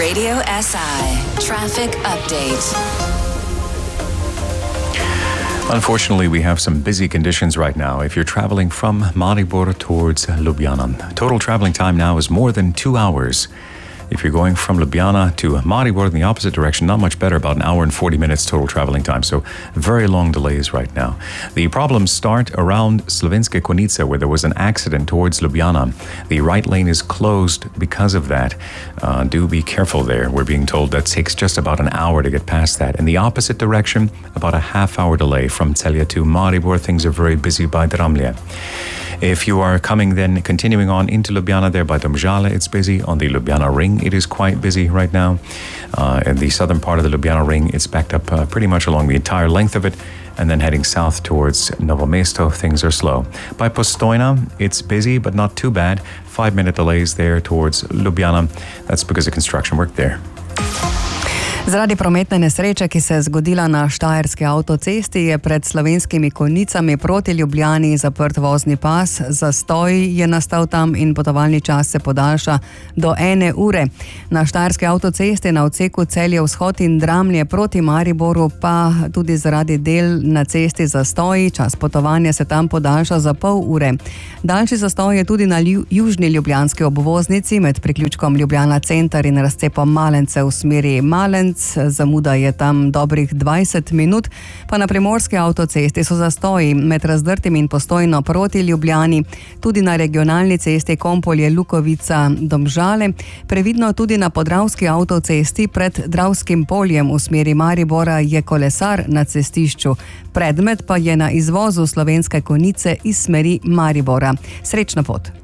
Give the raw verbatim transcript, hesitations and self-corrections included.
Radio S I Traffic Update. Unfortunately, we have some busy conditions right now if you're traveling from Maribor towards Ljubljana. Total traveling time now is more than two hours. If you're going from Ljubljana to Maribor in the opposite direction, not much better, about an hour and forty minutes total traveling time. So very long delays right now. The problems start around Slovenske Konjice, where there was an accident towards Ljubljana. The right lane is closed because of that. Uh, do be careful there. We're being told that takes just about an hour to get past that. In the opposite direction, about a half hour delay from Celje to Maribor. Things are very busy by Dramlje. If you are coming then, continuing on into Ljubljana there by Domžale, it's busy. On the Ljubljana Ring, it is quite busy right now. Uh, in the southern part of the Ljubljana Ring, it's backed up uh, pretty much along the entire length of it. And then heading south towards Novo Mesto, things are slow. By Postojna, it's busy, but not too bad. Five-minute delays there towards Ljubljana. That's because of construction work there. Zaradi prometne nesreče, ki se je zgodila na Štajerski avtocesti, je pred Slovenskimi Konjicami proti Ljubljani zaprt vozni pas. Zastoj je nastal tam in potovalni čas se podaljša do ene ure. Na Štajerski avtocesti na odseku Celje vzhod in Dramlje proti Mariboru pa tudi zaradi del na cesti zastoji. Čas potovanja se tam podaljša za pol ure. Daljši zastoj je tudi na južni ljubljanski obvoznici med priključkom Ljubljana center in razcepom Malence v smeri Malenc. Zamuda je tam dobrih dvajset minut, pa na primorski avtocesti so zastoji med Razdrtim in Postojno proti Ljubljani, tudi na regionalni cesti Kompolje-Lukovica-Domžale, previdno tudi na podravski avtocesti pred Dravskim poljem v smeri Maribora je kolesar na cestišču, predmet pa je na izvozu Slovenske Konjice iz smeri Maribora. Srečno pot!